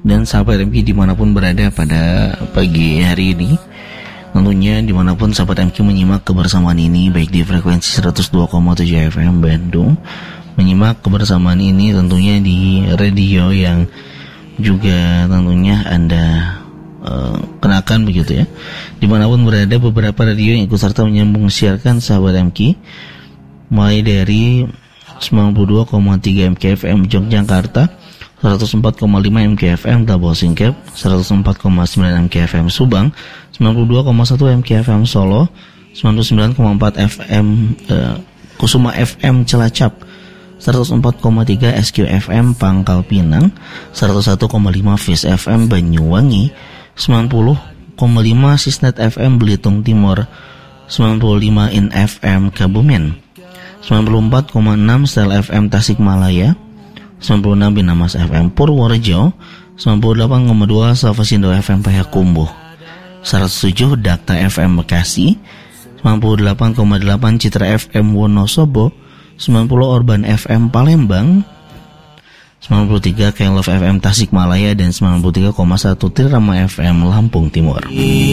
dan sahabat MQ dimanapun berada pada pagi hari ini. Tentunya dimanapun sahabat MQ menyimak kebersamaan ini, baik di frekuensi 102,7 FM Bandung, menyimak kebersamaan ini tentunya di radio yang juga tentunya Anda kenakan begitu ya. Dimanapun berada, beberapa radio yang ikut serta menyambung siarkan sahabat MQ, mulai dari 92,3 MKFM Yogyakarta, 104,5 MKFM Double Singkep, 104,9 MKFM Subang, 92,1 MKFM Solo, 99,4 FM Kusuma FM Cilacap, 104,3 SQFM Pangkal Pinang, 101,5 Fis FM Banyuwangi, 90,5 Sisnet FM Belitung Timur, 95 In FM Kebumen, 94,6 Sel FM Tasikmalaya, 96 Binamas FM Purworejo, 98,2 Salvasindo FM Payakumbuh, 107 Dakta FM Bekasi, 98,8 Citra FM Wonosobo, 90 Urban FM Palembang, 93 Kelov FM Tasikmalaya, dan 93,1 Trirama FM Lampung Timur.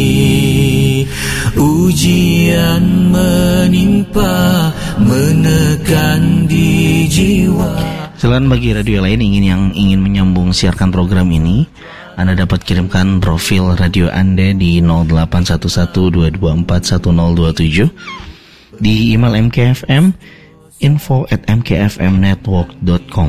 Ujian menimpa, menekan di jiwa. Selain bagi radio lain yang ingin menyambung siarkan program ini, Anda dapat kirimkan profil radio Anda di 081122410027, di email mkfm info@mkfmnetwork.com.